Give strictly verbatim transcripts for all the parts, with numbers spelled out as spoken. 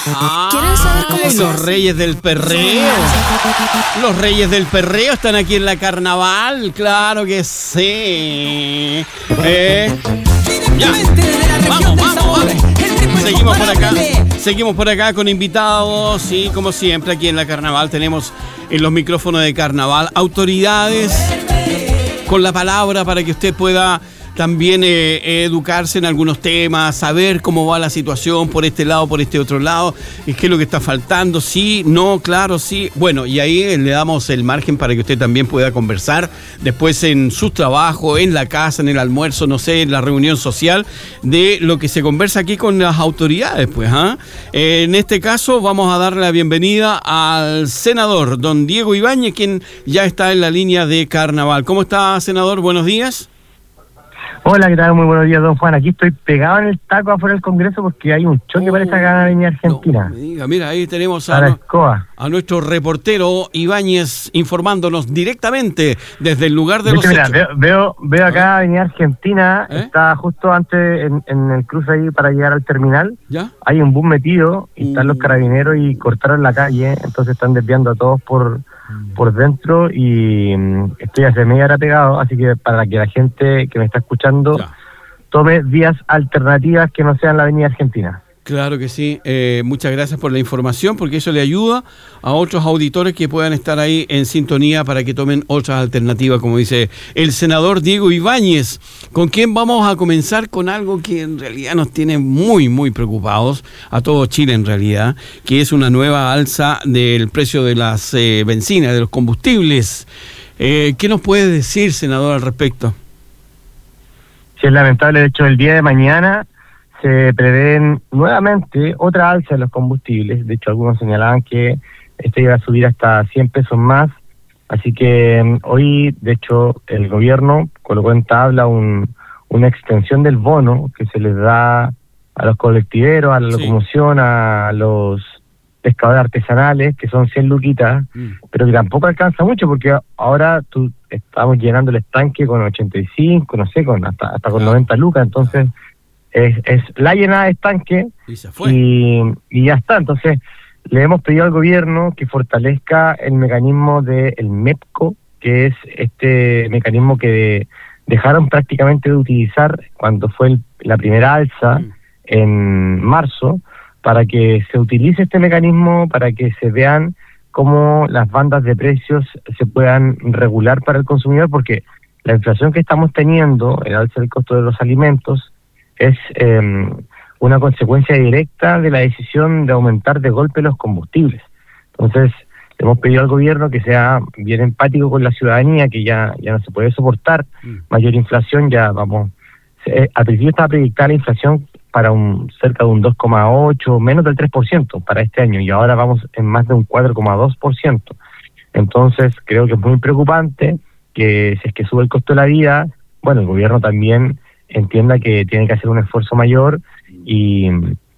¿Quieren saber cómo se Los hace? reyes del perreo. Los reyes del perreo están aquí en la Carnaval, claro que sí. Eh, ya. Vamos, vamos, vamos. Seguimos por acá. Seguimos por acá con invitados, sí, como siempre aquí en la Carnaval tenemos en los micrófonos de Carnaval autoridades con la palabra para que usted pueda también eh, educarse en algunos temas, saber cómo va la situación por este lado, por este otro lado, qué es lo que está faltando, sí, no, claro, sí. Bueno, y ahí le damos el margen para que usted también pueda conversar después en su trabajo, en la casa, en el almuerzo, no sé, en la reunión social, de lo que se conversa aquí con las autoridades, pues, ¿ah? ¿eh? En este caso vamos a darle la bienvenida al senador don Diego Ibáñez, quien ya está en la línea de Carnaval. ¿Cómo está, senador? Buenos días. Hola, ¿qué tal? Muy buenos días, don Juan. Aquí estoy pegado en el taco afuera del Congreso porque hay un choque, Oh, parece acá en la Avenida Argentina. No me diga, mira, ahí tenemos a, Para no, Escoba. a nuestro reportero Ibáñez informándonos directamente desde el lugar de, De los hecho, mira, hechos. veo, veo, veo acá Avenida Argentina, ¿Eh? está justo antes en, en el cruce ahí para llegar al terminal. ¿Ya? Hay un bus metido y están los Uh. carabineros y cortaron la calle, entonces están desviando a todos por por dentro y mm, estoy hace media hora pegado, así que para que la gente que me está escuchando Ya. tome vías alternativas que no sean la Avenida Argentina. Claro que sí. Eh, muchas gracias por la información, porque eso le ayuda a otros auditores que puedan estar ahí en sintonía para que tomen otras alternativas, como dice el senador Diego Ibáñez, con quien vamos a comenzar con algo que en realidad nos tiene muy, muy preocupados, a todo Chile en realidad, que es una nueva alza del precio de las eh, bencinas, de los combustibles. Eh, ¿Qué nos puede decir, senador, al respecto? Sí, es lamentable. De hecho, el día de mañana se prevén nuevamente otra alza de los combustibles. De hecho, algunos señalaban que este iba a subir hasta cien pesos más. Así que um, hoy, de hecho, el gobierno colocó en tabla un, una extensión del bono que se les da a los colectiveros, a la Sí. locomoción, a los pescadores artesanales, que son cien luquitas, Mm. pero que tampoco alcanza mucho porque ahora tú estamos llenando el estanque con ochenta y cinco, no sé, con hasta hasta con Claro. noventa lucas, entonces es, es la llenada de estanque Y se fue. y, y ya está. Entonces le hemos pedido al gobierno que fortalezca el mecanismo del MEPCO, que es este mecanismo que dejaron prácticamente de utilizar cuando fue el- la primera alza Mm. en marzo, para que se utilice este mecanismo, para que se vean cómo las bandas de precios se puedan regular para el consumidor, porque la inflación que estamos teniendo, el alza del costo de los alimentos, es eh, una consecuencia directa de la decisión de aumentar de golpe los combustibles. Entonces, le hemos pedido al gobierno que sea bien empático con la ciudadanía, que ya, ya no se puede soportar Mm. mayor inflación, ya vamos, se- al principio estaba predictada la inflación para un cerca de un dos coma ocho, menos del tres por ciento para este año, y ahora vamos en más de un cuatro coma dos por ciento. Entonces, creo que es muy preocupante que si es que sube el costo de la vida, bueno, el gobierno también entienda que tiene que hacer un esfuerzo mayor y,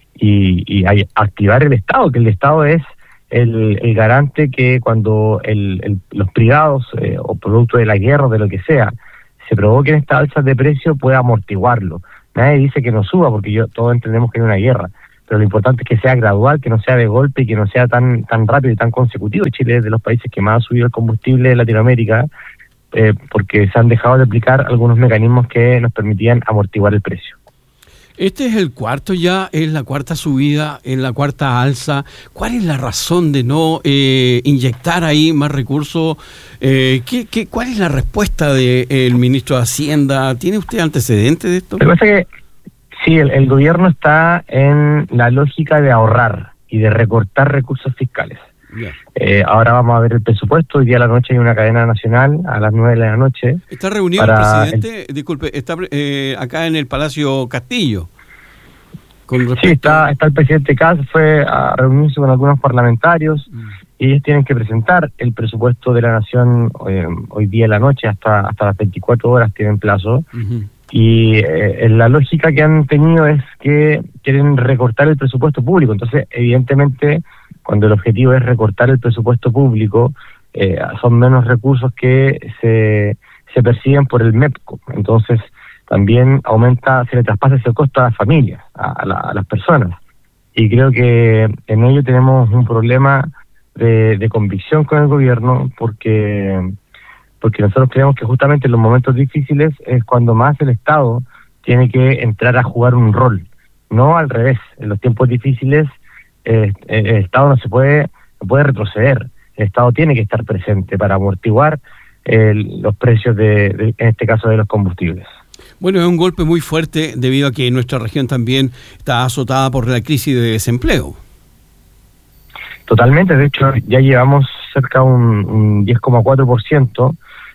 y, y hay- activar el Estado, que el Estado es el, el garante que cuando el, el- los privados eh, o producto de la guerra o de lo que sea, se provoquen estas alzas de precio, pueda amortiguarlo. Nadie dice que no suba, porque yo todos entendemos que hay una guerra, pero lo importante es que sea gradual, que no sea de golpe y que no sea tan tan rápido y tan consecutivo. Chile es de los países que más ha subido el combustible de Latinoamérica, eh, porque se han dejado de aplicar algunos mecanismos que nos permitían amortiguar el precio. Este es el cuarto ya, es la cuarta subida, es la cuarta alza. ¿Cuál es la razón de no eh, inyectar ahí más recursos? Eh, ¿qué, qué, ¿Cuál es la respuesta del ministro de Hacienda? ¿Tiene usted antecedentes de esto? Lo que pasa es que sí, el, el gobierno está en la lógica de ahorrar y de recortar recursos fiscales. Ya. Eh, ahora vamos a ver el presupuesto. Hoy día a la noche hay una cadena nacional a las nueve de la noche. ¿Está reunido Para el presidente? Disculpe, está eh, acá en el Palacio Castillo. Con Sí, respecto está, está el presidente Kast, fue a reunirse con algunos parlamentarios Mm. y ellos tienen que presentar el presupuesto de la nación eh, hoy día en la noche, hasta hasta las veinticuatro horas tienen plazo. Ujú. Y eh, la lógica que han tenido es que quieren recortar el presupuesto público. Entonces, evidentemente, cuando el objetivo es recortar el presupuesto público, eh, son menos recursos que se, se persiguen por el MEPCO. Entonces, también aumenta, se le traspasa ese costo a las familias, a, a, la, a las personas. y creo que en ello tenemos un problema de, de convicción con el gobierno, porque porque nosotros creemos que justamente en los momentos difíciles es cuando más el Estado tiene que entrar a jugar un rol, no al revés. En los tiempos difíciles eh, el Estado no se puede no puede retroceder, el Estado tiene que estar presente para amortiguar eh, los precios, de, de, en este caso, de los combustibles. Bueno, es un golpe muy fuerte debido a que nuestra región también está azotada por la crisis de desempleo. Totalmente, de hecho ya llevamos cerca de un, un diez coma cuatro por ciento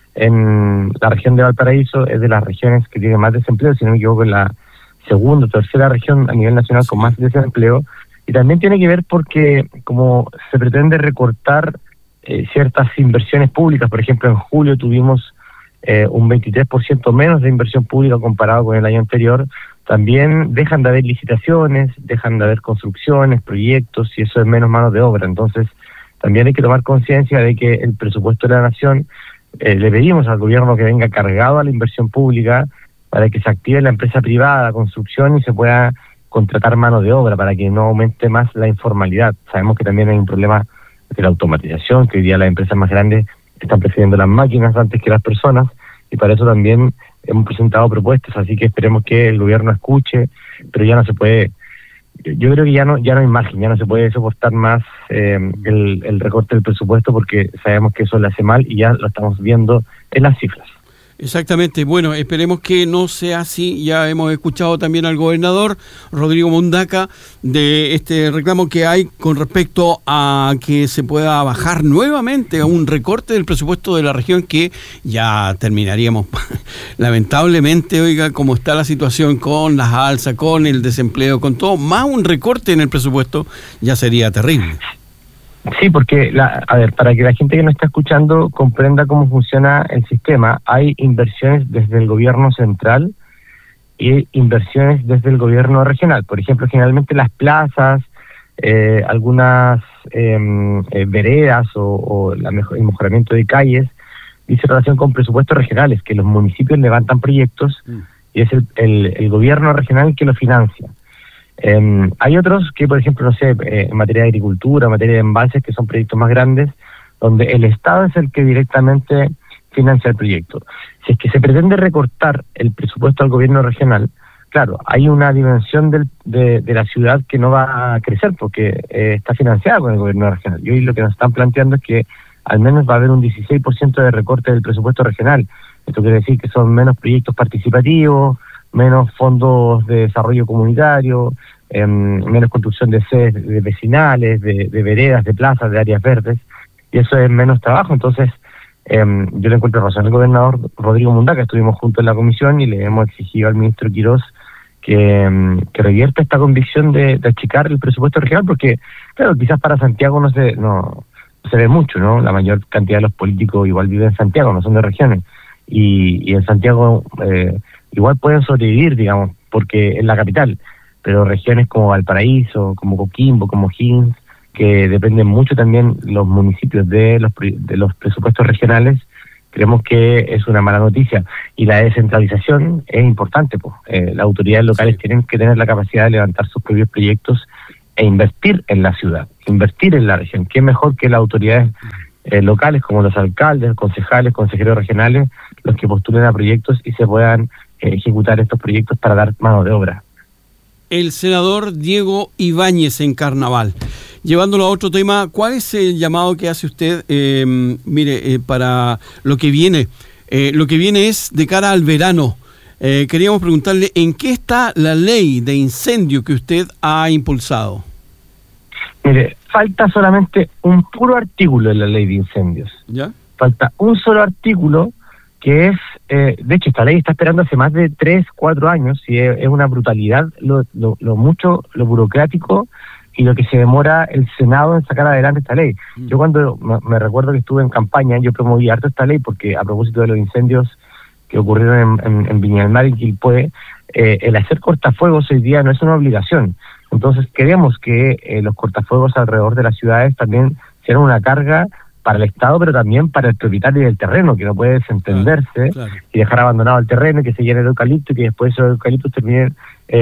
en la región de Valparaíso, es de las regiones que tienen más desempleo, si no me equivoco, es la segunda o tercera región a nivel nacional con más desempleo, y también tiene que ver porque como se pretende recortar eh, ciertas inversiones públicas, por ejemplo en julio tuvimos eh, un veintitrés por ciento menos de inversión pública comparado con el año anterior, también dejan de haber licitaciones, dejan de haber construcciones, proyectos, y eso es menos mano de obra. Entonces también hay que tomar conciencia de que el presupuesto de la nación, eh, le pedimos al gobierno que venga cargado a la inversión pública para que se active la empresa privada, la construcción, y se pueda contratar mano de obra para que no aumente más la informalidad. Sabemos que también hay un problema de la automatización, que hoy día las empresas más grandes están prefiriendo las máquinas antes que las personas, y para eso también hemos presentado propuestas, así que esperemos que el gobierno escuche, pero ya no se puede, yo creo que ya no ya no hay margen, ya no se puede soportar más eh, el, el recorte del presupuesto, porque sabemos que eso le hace mal y ya lo estamos viendo en las cifras. Exactamente, bueno, esperemos que no sea así. Ya hemos escuchado también al gobernador Rodrigo Mundaca de este reclamo que hay con respecto a que se pueda bajar nuevamente a un recorte del presupuesto de la región, que ya terminaríamos lamentablemente, oiga, como está la situación con las alzas, con el desempleo, con todo, más un recorte en el presupuesto ya sería terrible. Sí, porque, la, a ver, para que la gente que nos está escuchando comprenda cómo funciona el sistema, hay inversiones desde el gobierno central y inversiones desde el gobierno regional. Por ejemplo, generalmente las plazas, eh, algunas eh, eh, veredas o, o la mejor, el mejoramiento de calles, dice relación con presupuestos regionales, que los municipios levantan proyectos mm. y es el, el, el gobierno regional que lo financia. Eh, hay otros que, por ejemplo, no sé, eh, en materia de agricultura, en materia de embalses, que son proyectos más grandes, donde el Estado es el que directamente financia el proyecto. Si es que se pretende recortar el presupuesto al gobierno regional, claro, hay una dimensión del, de, de la ciudad que no va a crecer porque eh, está financiada con el gobierno regional. Y hoy lo que nos están planteando es que al menos va a haber un dieciséis por ciento de recorte del presupuesto regional. Esto quiere decir que son menos proyectos participativos, menos fondos de desarrollo comunitario, eh, menos construcción de sedes de vecinales, de, de veredas, de plazas, de áreas verdes, y eso es menos trabajo. Entonces, eh, yo le encuentro razón al gobernador Rodrigo Mundaca, estuvimos juntos en la comisión y le hemos exigido al ministro Quirós que, que revierta esta convicción de, de achicar el presupuesto regional, porque, claro, quizás para Santiago no se, no, no se ve mucho, ¿no? La mayor cantidad de los políticos igual viven en Santiago, no son de regiones, y, y en Santiago eh, igual pueden sobrevivir, digamos, porque es la capital, pero regiones como Valparaíso, como Coquimbo, como Higgins, que dependen mucho también los municipios de los de los presupuestos regionales, creemos que es una mala noticia. Y la descentralización es importante, pues. Eh, las autoridades locales sí. tienen que tener la capacidad de levantar sus propios proyectos e invertir en la ciudad, invertir en la región. ¿Qué mejor que las autoridades eh, locales, como los alcaldes, concejales, consejeros regionales, los que postulen a proyectos y se puedan eh, ejecutar estos proyectos para dar mano de obra? El senador Diego Ibáñez en Carnaval. Llevándolo a otro tema, ¿cuál es el llamado que hace usted, eh, mire, eh, para lo que viene? Eh, lo que viene es de cara al verano. Eh, queríamos preguntarle, ¿en qué está la ley de incendio que usted ha impulsado? Mire, falta solamente un puro artículo en la ley de incendios. ¿Ya? Falta un solo artículo que es, eh, de hecho, esta ley está esperando hace más de tres, cuatro años, y es, es una brutalidad lo, lo, lo mucho, lo burocrático y lo que se demora el Senado en sacar adelante esta ley. Mm. Yo cuando me, me recuerdo que estuve en campaña, yo promoví harto esta ley porque a propósito de los incendios que ocurrieron en, en, en Viña del Mar y Quilpué, eh, el hacer cortafuegos hoy día no es una obligación. Entonces queremos que eh, los cortafuegos alrededor de las ciudades también sean una carga para el Estado, pero también para el propietario del terreno, que no puede desentenderse claro, claro. y dejar abandonado el terreno y que se llene de eucalipto y que después esos eucaliptos terminen eh,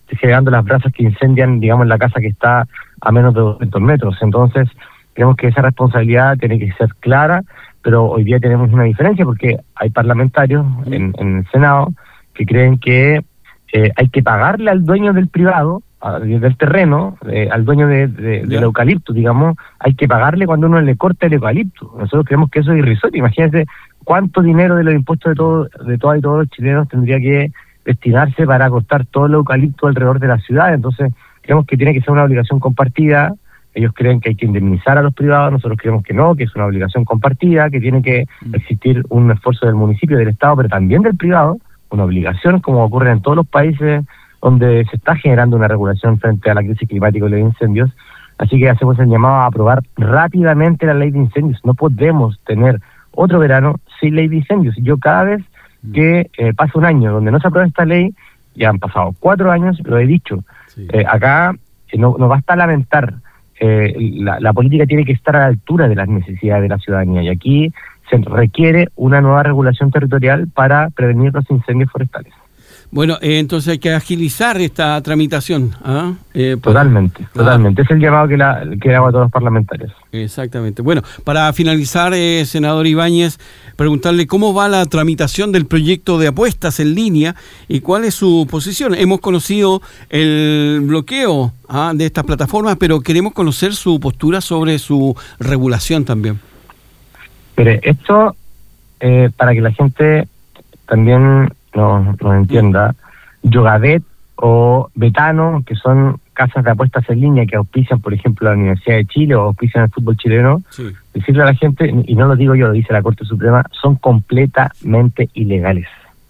generando las brasas que incendian, digamos, la casa que está a menos de doscientos metros. Entonces, creemos que esa responsabilidad tiene que ser clara, pero hoy día tenemos una diferencia porque hay parlamentarios en, en el Senado que creen que eh, hay que pagarle al dueño del privado, a, del terreno, eh, al dueño de, de, del eucalipto, digamos, hay que pagarle cuando uno le corta el eucalipto. Nosotros creemos que eso es irrisorio. Imagínense cuánto dinero de los impuestos de todo, de todas y todos los chilenos tendría que destinarse para cortar todo el eucalipto alrededor de la ciudad. Entonces, creemos que tiene que ser una obligación compartida. Ellos creen que hay que indemnizar a los privados, nosotros creemos que no, que es una obligación compartida, que tiene que existir un esfuerzo del municipio, del Estado, pero también del privado, una obligación, como ocurre en todos los países donde se está generando una regulación frente a la crisis climática y los incendios. Así que hacemos el llamado a aprobar rápidamente la ley de incendios. No podemos tener otro verano sin ley de incendios. Yo cada vez que eh, pasa un año donde no se aprueba esta ley, ya han pasado cuatro años, lo he dicho, sí. eh, acá eh, no, no basta lamentar. Eh, la, la política tiene que estar a la altura de las necesidades de la ciudadanía y aquí se requiere una nueva regulación territorial para prevenir los incendios forestales. Bueno, eh, entonces hay que agilizar esta tramitación. ¿ah? Eh, para... Totalmente, ah. totalmente. Es el llamado que, la, que hago a todos los parlamentarios. Exactamente. Bueno, para finalizar, eh, senador Ibáñez, preguntarle cómo va la tramitación del proyecto de apuestas en línea y cuál es su posición. Hemos conocido el bloqueo ¿ah? de estas plataformas, pero queremos conocer su postura sobre su regulación también. Pero esto, eh, para que la gente también nos, nos entienda, Yogabet o Betano, que son casas de apuestas en línea que auspician, por ejemplo, la Universidad de Chile o auspician el fútbol chileno, sí. decirle a la gente, y no lo digo yo, lo dice la Corte Suprema, son completamente ilegales.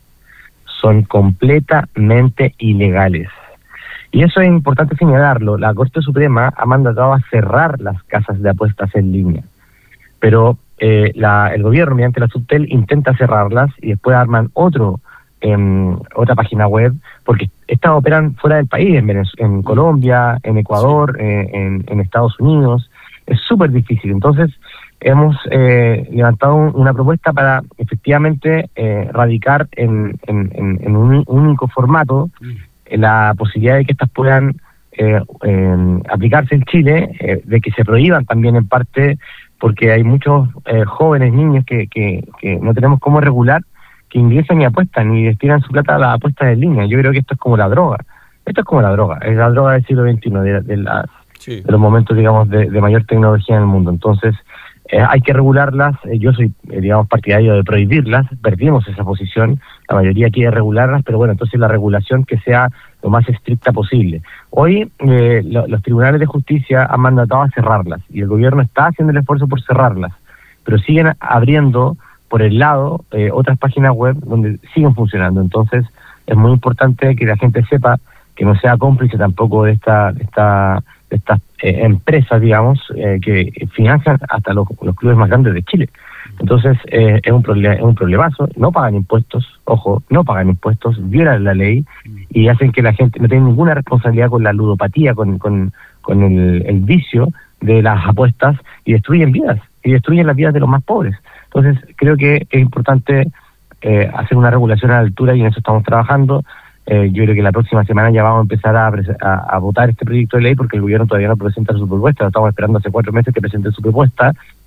Son completamente ilegales. Y eso es importante señalarlo. La Corte Suprema ha mandatado a cerrar las casas de apuestas en línea. Pero eh, la, el gobierno, mediante la Subtel, intenta cerrarlas y después arman otro en otra página web, porque estas operan fuera del país, en, Venez- en Colombia, en Ecuador, sí. eh, en, en Estados Unidos. Es súper difícil. Entonces, hemos eh, levantado un, una propuesta para efectivamente eh, radicar en, en, en, en un único formato mm. la posibilidad de que estas puedan eh, eh, aplicarse en Chile, eh, de que se prohíban también en parte, porque hay muchos eh, jóvenes, niños que, que, que no tenemos cómo regular, que ingresan y apuestan y destinan su plata a las apuestas en línea. Yo creo que esto es como la droga. Esto es como la droga, es la droga del siglo veintiuno, de, de, la, sí. de los momentos, digamos, de, de mayor tecnología en el mundo. Entonces, eh, hay que regularlas. Eh, yo soy, eh, digamos, partidario de prohibirlas. Perdimos esa posición. La mayoría quiere regularlas, pero bueno, entonces la regulación que sea lo más estricta posible. Hoy, eh, lo, los tribunales de justicia han mandatado a cerrarlas y el gobierno está haciendo el esfuerzo por cerrarlas, pero siguen abriendo por el lado eh, otras páginas web donde siguen funcionando. Entonces es muy importante que la gente sepa que no sea cómplice tampoco de esta de esta de estas eh, empresas, digamos, eh, que financian hasta los, los clubes más grandes de Chile. Entonces eh, es un problema, es un problemazo. No pagan impuestos, ojo, no pagan impuestos, violan la ley y hacen que la gente no tenga ninguna responsabilidad con la ludopatía, con con con el, el vicio de las apuestas y destruyen vidas y destruyen las vidas de los más pobres. Entonces, creo que es importante eh, hacer una regulación a la altura y en eso estamos trabajando. Eh, yo creo que la próxima semana ya vamos a empezar a, a, a votar este proyecto de ley porque el gobierno todavía no presenta su propuesta. Lo estamos esperando hace cuatro meses que presente su propuesta